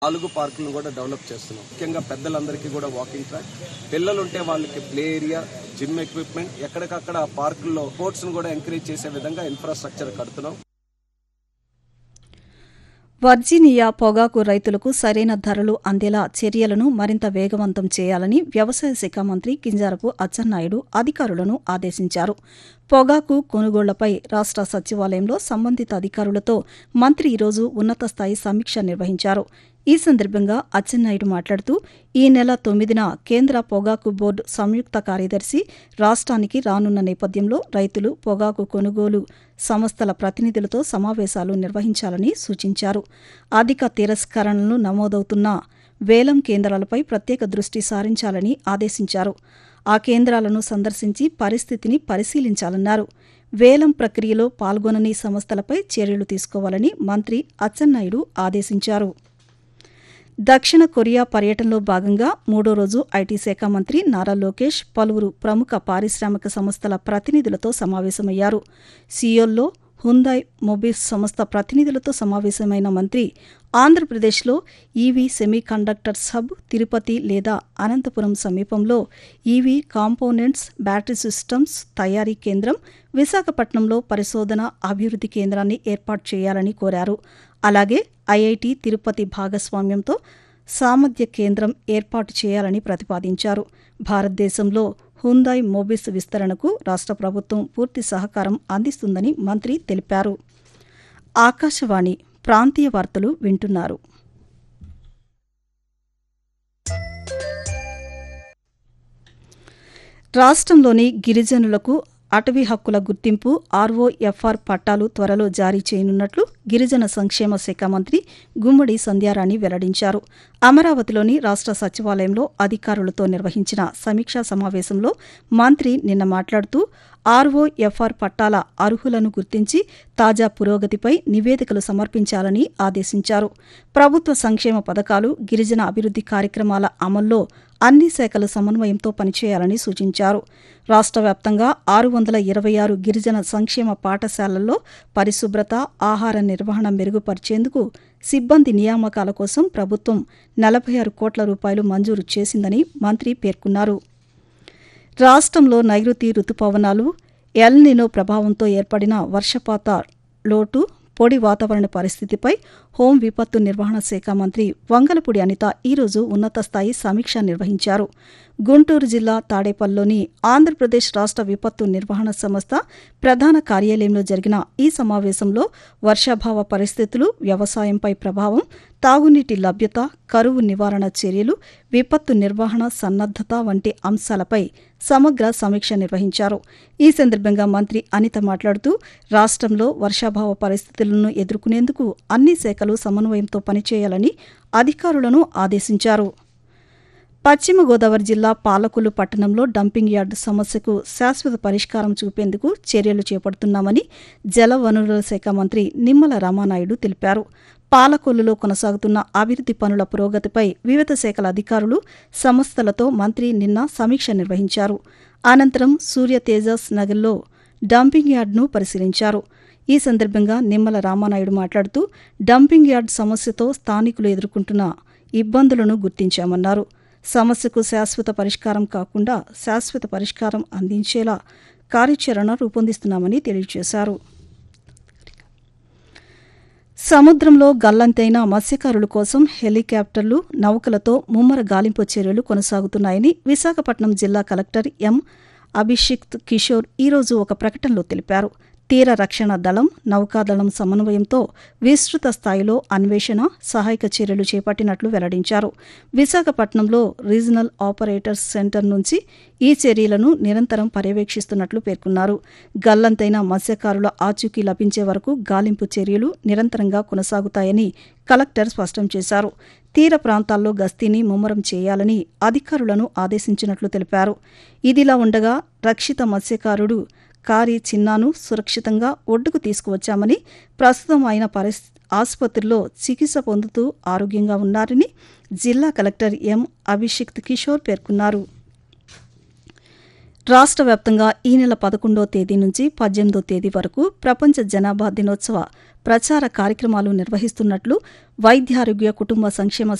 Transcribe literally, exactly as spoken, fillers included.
నాలుగు పార్కులను కూడా డెవలప్ చేస్తున్నాం. ముఖ్యంగా పెద్దలందరికీ కూడా వాకింగ్ ట్రాక్, పిల్లలు ఉంటే వాళ్ళకి ప్లే ఏరియా, జిమ్ ఎక్విప్మెంట్, ఎక్కడికక్కడ పార్కుల్లో స్పోర్ట్స్ ను కూడా ఎంకరేజ్ చేసే విధంగా ఇన్ఫ్రాస్ట్రక్చర్ కడుతున్నాం. వర్జీనియా పొగాకు రైతులకు సరైన ధరలు అందేలా చర్యలను మరింత వేగవంతం చేయాలని వ్యవసాయ శాఖ మంత్రి కింజారపు అచ్చెన్నాయుడు అధికారులను ఆదేశించారు. పొగాకు కొనుగోళ్లపై రాష్ట్ర సచివాలయంలో సంబంధిత అధికారులతో మంత్రి ఈరోజు ఉన్నత స్థాయి సమీక్ష నిర్వహించారు. ఈ సందర్భంగా అచ్చెన్నాయుడు మాట్లాడుతూ ఈ నెల తొమ్మిదిన కేంద్ర పొగాకు బోర్డు సంయుక్త కార్యదర్శి రాష్ట్రానికి రానున్న నేపథ్యంలో రైతులు పొగాకు కొనుగోలు సంస్థల ప్రతినిధులతో సమావేశాలు నిర్వహించాలని సూచించారు. అధిక తిరస్కరణలు నమోదవుతున్న వేలం కేంద్రాలపై ప్రత్యేక దృష్టి సారించాలని ఆదేశించారు. ఆ కేంద్రాలను సందర్శించి పరిస్థితిని పరిశీలించాలన్నారు. వేలం ప్రక్రియలో పాల్గొనని సంస్థలపై చర్యలు తీసుకోవాలని మంత్రి అచ్చెన్నాయుడు ఆదేశించారు. దక్షిణ కొరియా పర్యటనలో భాగంగా మూడో రోజు ఐటీ శాఖ మంత్రి నారా లోకేష్ పలువురు ప్రముఖ పారిశ్రామిక సంస్థల ప్రతినిధులతో సమావేశమయ్యారు. సియోల్లో హుందాయ్ మొబిల్స్ సంస్థ ప్రతినిధులతో సమావేశమైన మంత్రి ఆంధ్రప్రదేశ్లో EV semi conductors hub, Tirupati లేదా అనంతపురం సమీపంలో ఈవీ కాంపోనెంట్స్, బ్యాటరీ సిస్టమ్స్ తయారీ కేంద్రం, విశాఖపట్నంలో పరిశోధన అభివృద్ధి కేంద్రాన్ని ఏర్పాటు చేయాలని కోరారు. అలాగే ఐఐటి తిరుపతి భాగస్వామ్యంతో సామర్థ్య కేంద్రం ఏర్పాటు చేయాలని ప్రతిపాదించారు. భారతదేశంలో హుందాయ్ మొబిల్స్ విస్తరణకు రాష్ట్ర ప్రభుత్వం పూర్తి సహకారం అందిస్తుందని మంత్రి తెలిపారు. ఆకాశవాణి ప్రాంతీయ వార్తలు వింటున్నారు. రాష్ట్రంలోని గిరిజనులకు అటవీ హక్కుల గుర్తింపు ఆర్ఓఎఫ్ఆర్ పట్టాలు త్వరలో జారీ చేయనున్నట్లు గిరిజన సంక్షేమ శాఖ మంత్రి గుమ్మడి సంధ్యారాణి వెల్లడించారు. అమరావతిలోని రాష్ట్ర సచివాలయంలో అధికారులతో నిర్వహించిన సమీక్షా సమావేశంలో మంత్రి నిన్న మాట్లాడుతూ ఆర్ఓఎఫ్ఆర్ పట్టాల అర్హులను గుర్తించి తాజా పురోగతిపై నివేదికలు సమర్పించాలని ఆదేశించారు. ప్రభుత్వ సంక్షేమ పథకాలు, గిరిజన అభివృద్ధి కార్యక్రమాల అమల్లో అన్ని శాఖల సమన్వయంతో పనిచేయాలని సూచించారు. రాష్ట్ర వ్యాప్తంగా ఆరు వందల ఇరవై ఆరు గిరిజన సంక్షేమ పాఠశాలల్లో పరిశుభ్రత, ఆహార నిర్వహణ మెరుగుపరిచేందుకు సిబ్బంది నియామకాల కోసం ప్రభుత్వం నలభై ఆరు కోట్ల రూపాయలు మంజూరు చేసిందని మంత్రి పేర్కొన్నారు. రాష్ట్రంలో నైరుతి రుతుపవనాలు, ఎల్ నినో ప్రభావంతో ఏర్పడిన వర్షపాత లోటు, పొడి వాతావరణ పరిస్థితిపై హోం విపత్తు నిర్వహణ శాఖ మంత్రి వంగలపూడి అనిత ఈరోజు ఉన్నత స్థాయి సమీక్ష నిర్వహించారు. గుంటూరు జిల్లా తాడేపల్లిలోని ఆంధ్రప్రదేశ్ రాష్ట్ర విపత్తు నిర్వహణ సంస్థ ప్రధాన కార్యాలయంలో జరిగిన ఈ సమావేశంలో వర్షాభావ పరిస్థితులు, వ్యవసాయంపై ప్రభావం, తాగునీటి లభ్యత, కరువు నివారణ చర్యలు, విపత్తు నిర్వహణ సన్నద్దత వంటి అంశాలపై సమగ్ర సమీక్ష నిర్వహించారు. ఈ సందర్భంగా మంత్రి అనిత మాట్లాడుతూ రాష్ట్రంలో వర్షాభావ పరిస్థితులను ఎదుర్కొనేందుకు అన్ని శాఖలు సమన్వయంతో పనిచేయాలని అధికారులను ఆదేశించారు. పశ్చిమ గోదావరి జిల్లా పాలకొల్లు పట్టణంలో డంపింగ్ యార్డు సమస్యకు శాశ్వత పరిష్కారం చూపేందుకు చర్యలు చేపడుతున్నామని జలవనరుల శాఖ మంత్రి నిమ్మల రామానాయుడు తెలిపారు. పాలకొల్లులో కొనసాగుతున్న అభివృద్ధి పనుల పురోగతిపై వివిధ శాఖల అధికారులు, సంస్థలతో మంత్రి నిన్న సమీక్ష నిర్వహించారు. అనంతరం సూర్య తేజస్ నగర్లో డంపింగ్ యార్డును పరిశీలించారు. ఈ సందర్భంగా నిమ్మల రామానాయుడు మాట్లాడుతూ డంపింగ్ యార్డు సమస్యతో స్థానికులు ఎదుర్కొంటున్న ఇబ్బందులను గుర్తించామన్నారు. సమస్యకు శాశ్వత పరిష్కారం కాకుండా శాశ్వత పరిష్కారం అందించేలా కార్యాచరణ రూపొందిస్తున్నామని తెలియజేశారు. సముద్రంలో గల్లంతైన మత్స్యకారుల కోసం హెలికాప్టర్లు, నౌకలతో ముమ్మర గాలింపు చర్యలు కొనసాగుతున్నాయని విశాఖపట్నం జిల్లా కలెక్టర్ ఎం అభిషిక్త్ కిషోర్ ఈరోజు ఒక ప్రకటనలో తెలిపారు. తీర రక్షణ దళం, నౌకాదళం సమన్వయంతో విస్తృత స్థాయిలో అన్వేషణ, సహాయక చర్యలు చేపట్టినట్లు వెల్లడించారు. విశాఖపట్నంలో రీజనల్ ఆపరేటర్స్ సెంటర్ నుంచి ఈ చర్యలను నిరంతరం పర్యవేక్షిస్తున్నట్లు పేర్కొన్నారు. గల్లంతైన మత్స్యకారుల ఆచూకీ లభించే వరకు గాలింపు చర్యలు నిరంతరంగా కొనసాగుతాయని కలెక్టర్ స్పష్టం చేశారు. తీర ప్రాంతాల్లో గస్తీని ముమ్మరం చేయాలని అధికారులను ఆదేశించినట్లు తెలిపారు. ఇదిలా ఉండగా రక్షిత మత్స్యకారుడు కారి చిన్నాను సురక్షితంగా ఒడ్డుకు తీసుకువచ్చామని, ప్రస్తుతం ఆయన పరిస్థితి ఆసుపత్రిలో చికిత్స పొందుతూ ఆరోగ్యంగా ఉన్నారని జిల్లా కలెక్టర్ ఎం అభిషిక్త్ కిషోర్ పేర్కొన్నారు. రాష్ట్ర వ్యాప్తంగా ఈ నెల పదకొండో తేదీ నుంచి పద్దెనిమిదో తేదీ వరకు ప్రపంచ జనాభా దినోత్సవ ప్రచార కార్యక్రమాలు నిర్వహిస్తున్నట్లు వైద్యారోగ్య కుటుంబ సంక్షేమ